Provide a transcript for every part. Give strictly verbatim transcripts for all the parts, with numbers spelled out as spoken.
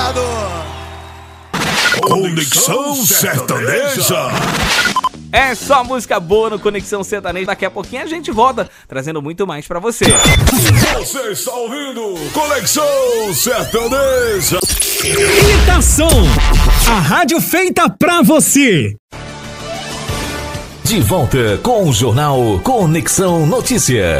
ligado? Conexão Sertaneja. É só música boa no Conexão Sertaneja. Daqui a pouquinho a gente volta trazendo muito mais pra você. Você está ouvindo Conexão Sertaneja. Imitação, a rádio feita pra você. De volta com o jornal Conexão Notícia.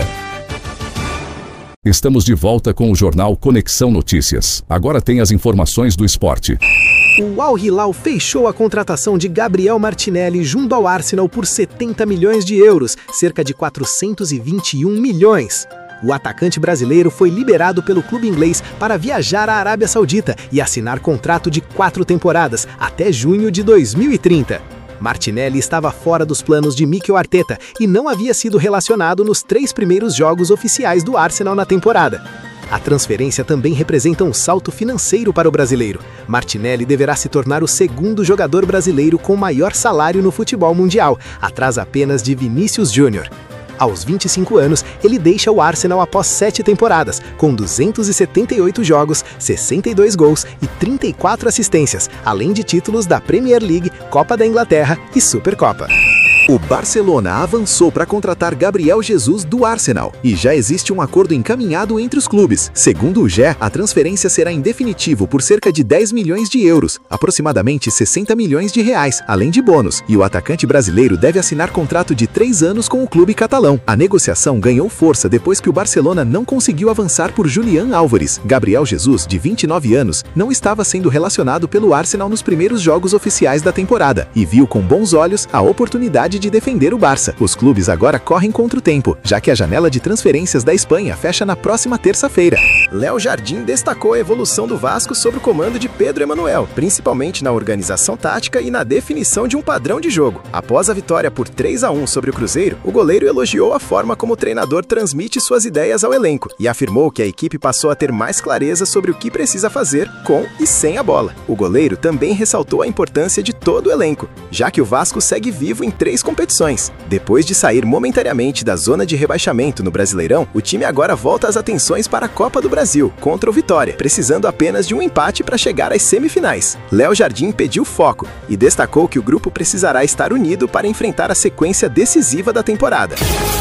Estamos de volta com o jornal Conexão Notícias. Agora tem as informações do esporte. O Al Hilal fechou a contratação de Gabriel Martinelli junto ao Arsenal por setenta milhões de euros, cerca de quatrocentos e vinte e um milhões. O atacante brasileiro foi liberado pelo clube inglês para viajar à Arábia Saudita e assinar contrato de quatro temporadas, até junho de dois mil e trinta. Martinelli estava fora dos planos de Mikel Arteta e não havia sido relacionado nos três primeiros jogos oficiais do Arsenal na temporada. A transferência também representa um salto financeiro para o brasileiro. Martinelli deverá se tornar o segundo jogador brasileiro com maior salário no futebol mundial, atrás apenas de Vinícius Júnior. Aos vinte e cinco anos, ele deixa o Arsenal após sete temporadas, com duzentos e setenta e oito jogos, sessenta e dois gols e trinta e quatro assistências, além de títulos da Premier League, Copa da Inglaterra e Supercopa. O Barcelona avançou para contratar Gabriel Jesus do Arsenal e já existe um acordo encaminhado entre os clubes. Segundo o G E, a transferência será em definitivo por cerca de dez milhões de euros, aproximadamente sessenta milhões de reais, além de bônus, e o atacante brasileiro deve assinar contrato de três anos com o clube catalão. A negociação ganhou força depois que o Barcelona não conseguiu avançar por Julián Álvares. Gabriel Jesus, de vinte e nove anos, não estava sendo relacionado pelo Arsenal nos primeiros jogos oficiais da temporada e viu com bons olhos a oportunidade de defender o Barça. Os clubes agora correm contra o tempo, já que a janela de transferências da Espanha fecha na próxima terça-feira. Léo Jardim destacou a evolução do Vasco sob o comando de Pedro Emanuel, principalmente na organização tática e na definição de um padrão de jogo. Após a vitória por três a um sobre o Cruzeiro, o goleiro elogiou a forma como o treinador transmite suas ideias ao elenco e afirmou que a equipe passou a ter mais clareza sobre o que precisa fazer com e sem a bola. O goleiro também ressaltou a importância de todo o elenco, já que o Vasco segue vivo em três competições. Depois de sair momentaneamente da zona de rebaixamento no Brasileirão, o time agora volta as atenções para a Copa do Brasil, contra o Vitória, precisando apenas de um empate para chegar às semifinais. Léo Jardim pediu foco e destacou que o grupo precisará estar unido para enfrentar a sequência decisiva da temporada.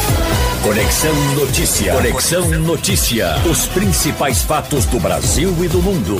Conexão Notícia. Conexão Notícia. Os principais fatos do Brasil e do mundo.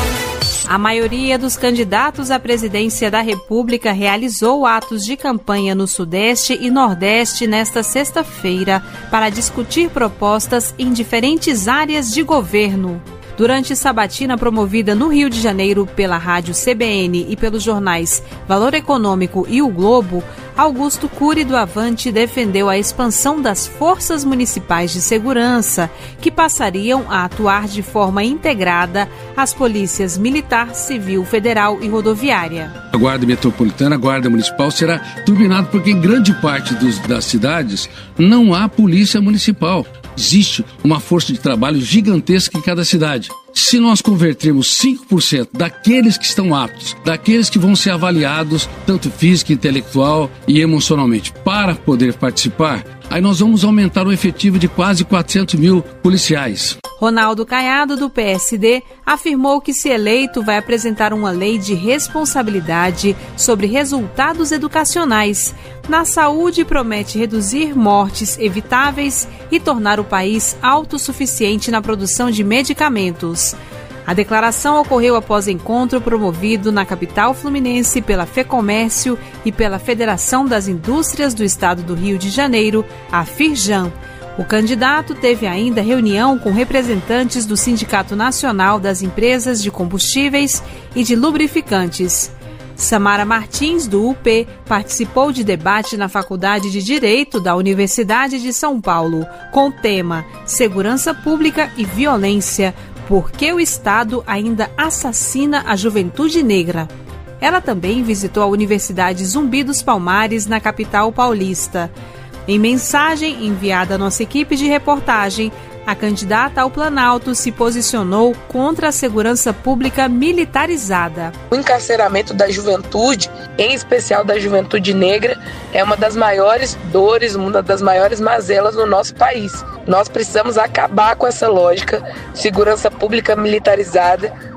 A maioria dos candidatos à presidência da República realizou atos de campanha no Sudeste e Nordeste nesta sexta-feira para discutir propostas em diferentes áreas de governo. Durante sabatina promovida no Rio de Janeiro pela rádio C B N e pelos jornais Valor Econômico e O Globo, Augusto Cury do Avante defendeu a expansão das forças municipais de segurança, que passariam a atuar de forma integrada às polícias militar, civil, federal e rodoviária. A Guarda Metropolitana, a Guarda Municipal, será turbinada porque em grande parte dos, das cidades não há polícia municipal. Existe uma força de trabalho gigantesca em cada cidade. Se nós convertermos cinco por cento daqueles que estão aptos, daqueles que vão ser avaliados, tanto física, intelectual e emocionalmente, para poder participar, aí nós vamos aumentar o efetivo de quase quatrocentos mil policiais. Ronaldo Caiado, do P S D, afirmou que, se eleito, vai apresentar uma lei de responsabilidade sobre resultados educacionais. Na saúde, promete reduzir mortes evitáveis e tornar o país autossuficiente na produção de medicamentos. A declaração ocorreu após encontro promovido na capital fluminense pela FEComércio e pela Federação das Indústrias do Estado do Rio de Janeiro, a Firjan. O candidato teve ainda reunião com representantes do Sindicato Nacional das Empresas de Combustíveis e de Lubrificantes. Samara Martins, do U P, participou de debate na Faculdade de Direito da Universidade de São Paulo, com o tema Segurança Pública e Violência, por que o Estado ainda assassina a juventude negra. Ela também visitou a Universidade Zumbi dos Palmares, na capital paulista. Em mensagem enviada à nossa equipe de reportagem, a candidata ao Planalto se posicionou contra a segurança pública militarizada. O encarceramento da juventude, em especial da juventude negra, é uma das maiores dores, uma das maiores mazelas no nosso país. Nós precisamos acabar com essa lógica de segurança pública militarizada,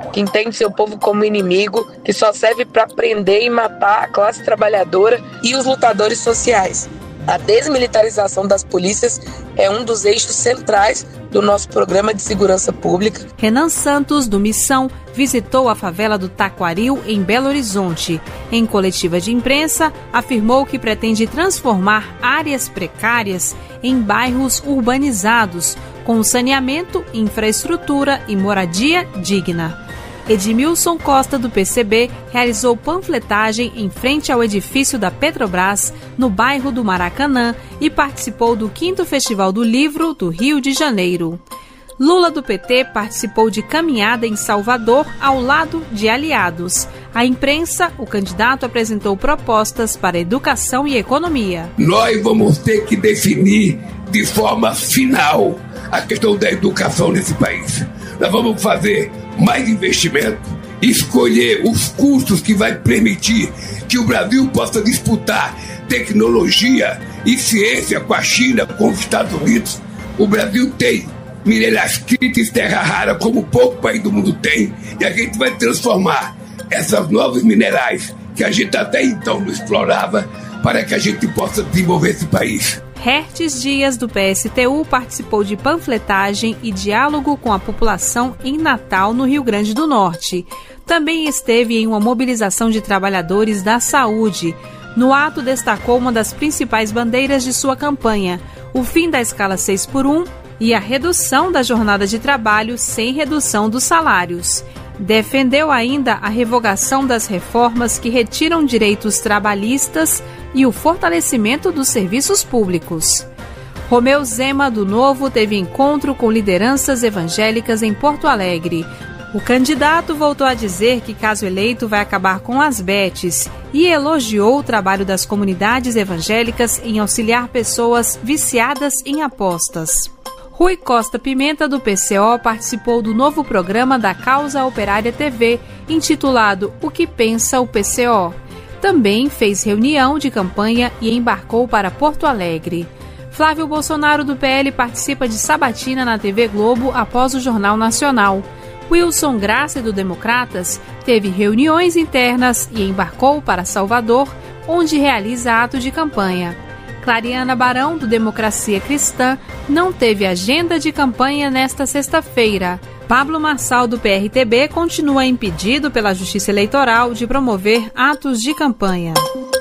que entende seu povo como inimigo, que só serve para prender e matar a classe trabalhadora e os lutadores sociais. A desmilitarização das polícias é um dos eixos centrais do nosso programa de segurança pública. Renan Santos, do Missão, visitou a favela do Taquaril, em Belo Horizonte. Em coletiva de imprensa, afirmou que pretende transformar áreas precárias em bairros urbanizados, com saneamento, infraestrutura e moradia digna. Edmilson Costa, do P C B, realizou panfletagem em frente ao edifício da Petrobras, no bairro do Maracanã, e participou do quinto Festival do Livro do Rio de Janeiro. Lula, do P T, participou de caminhada em Salvador, ao lado de aliados. À imprensa, o candidato apresentou propostas para educação e economia. Nós vamos ter que definir de forma final a questão da educação nesse país. Nós vamos fazer mais investimento, escolher os cursos que vai permitir que o Brasil possa disputar tecnologia e ciência com a China, com os Estados Unidos. O Brasil tem minerais críticos, terra rara, como pouco país do mundo tem, e a gente vai transformar essas novos minerais que a gente até então não explorava para que a gente possa desenvolver esse país. Hertes Dias, do P S T U, participou de panfletagem e diálogo com a população em Natal, no Rio Grande do Norte. Também esteve em uma mobilização de trabalhadores da saúde. No ato, destacou uma das principais bandeiras de sua campanha, o fim da escala seis por um e a redução da jornada de trabalho sem redução dos salários. Defendeu ainda a revogação das reformas que retiram direitos trabalhistas e o fortalecimento dos serviços públicos. Romeu Zema, do Novo, teve encontro com lideranças evangélicas em Porto Alegre. O candidato voltou a dizer que, caso eleito, vai acabar com as betes e elogiou o trabalho das comunidades evangélicas em auxiliar pessoas viciadas em apostas. Rui Costa Pimenta, do P C O, participou do novo programa da Causa Operária T V, intitulado O que Pensa o P C O. Também fez reunião de campanha e embarcou para Porto Alegre. Flávio Bolsonaro, do P L, participa de sabatina na T V Globo após o Jornal Nacional. Wilson Graça, do Democratas, teve reuniões internas e embarcou para Salvador, onde realiza ato de campanha. Clariana Barão, do Democracia Cristã, não teve agenda de campanha nesta sexta-feira. Pablo Marçal, do P R T B, continua impedido pela Justiça Eleitoral de promover atos de campanha.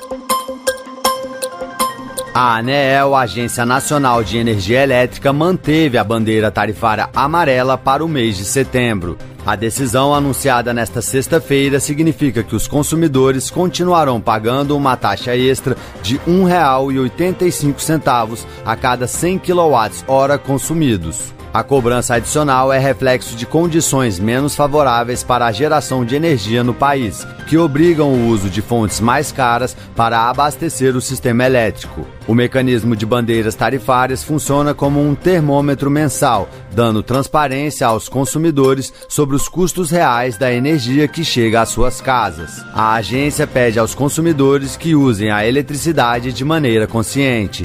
A ANEEL, Agência Nacional de Energia Elétrica, manteve a bandeira tarifária amarela para o mês de setembro. A decisão anunciada nesta sexta-feira significa que os consumidores continuarão pagando uma taxa extra de um real e oitenta e cinco centavos a cada cem quilowatt-hora consumidos. A cobrança adicional é reflexo de condições menos favoráveis para a geração de energia no país, que obrigam o uso de fontes mais caras para abastecer o sistema elétrico. O mecanismo de bandeiras tarifárias funciona como um termômetro mensal, dando transparência aos consumidores sobre os custos reais da energia que chega às suas casas. A agência pede aos consumidores que usem a eletricidade de maneira consciente.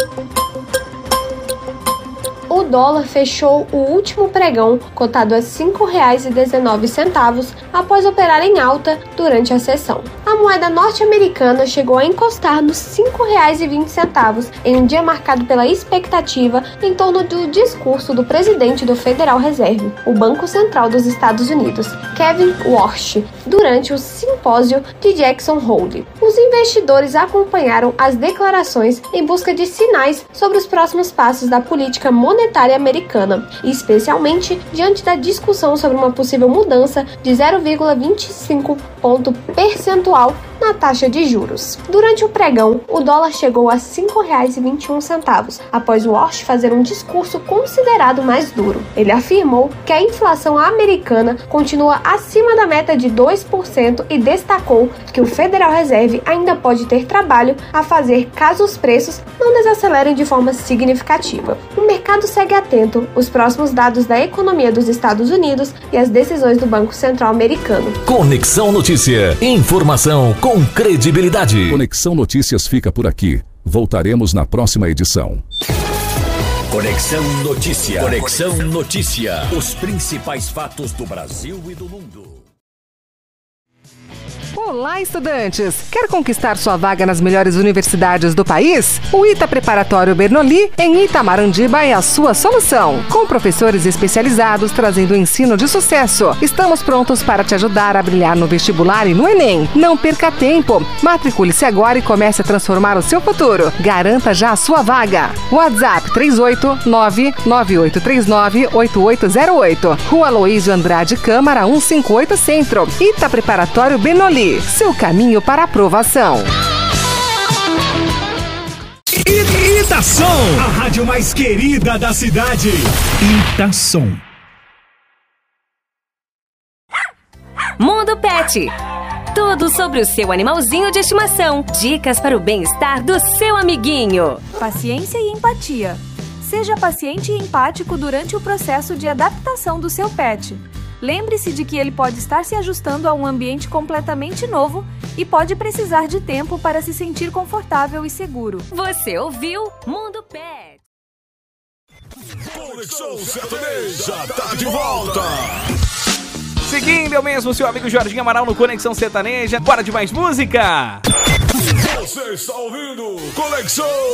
O dólar fechou o último pregão cotado a cinco reais e dezenove centavos após operar em alta durante a sessão. A moeda norte-americana chegou a encostar nos cinco reais e vinte centavos em um dia marcado pela expectativa em torno do discurso do presidente do Federal Reserve, o Banco Central dos Estados Unidos, Kevin Warsh, durante o simpósio de Jackson Hole. Os investidores acompanharam as declarações em busca de sinais sobre os próximos passos da política monetária americana, especialmente diante da discussão sobre uma possível mudança de zero vírgula vinte e cinco ponto percentual na taxa de juros. Durante o pregão, o dólar chegou a cinco reais e vinte e um centavos, após Warsh fazer um discurso considerado mais duro. Ele afirmou que a inflação americana continua acima da meta de dois por cento e destacou que o Federal Reserve ainda pode ter trabalho a fazer caso os preços não desacelerem de forma significativa. O mercado segue atento aos próximos dados da economia dos Estados Unidos e as decisões do Banco Central americano. Conexão Notícia. Informação com credibilidade. Conexão Notícias fica por aqui. Voltaremos na próxima edição. Conexão Notícia. Conexão Notícia. Os principais fatos do Brasil e do mundo. Olá, estudantes! Quer conquistar sua vaga nas melhores universidades do país? O ITA Preparatório Bernoulli, em Itamarandiba, é a sua solução. Com professores especializados trazendo ensino de sucesso. Estamos prontos para te ajudar a brilhar no vestibular e no Enem. Não perca tempo. Matricule-se agora e comece a transformar o seu futuro. Garanta já a sua vaga. WhatsApp três oito nove, nove oito três nove, oito oito zero oito. Rua Aloísio Andrade Câmara cento e cinquenta e oito Centro. ITA Preparatório Bernoulli. Seu caminho para aprovação. Itação, a rádio mais querida da cidade. Itação. Mundo Pet. Tudo sobre o seu animalzinho de estimação. Dicas para o bem-estar do seu amiguinho. Paciência e empatia. Seja paciente e empático durante o processo de adaptação do seu pet. Lembre-se de que ele pode estar se ajustando a um ambiente completamente novo e pode precisar de tempo para se sentir confortável e seguro. Você ouviu Mundo Pet. Conexão Sertaneja tá de volta. Seguindo eu mesmo, seu amigo Jorginho Amaral no Conexão Sertaneja. Bora de mais música. Você está ouvindo Conexão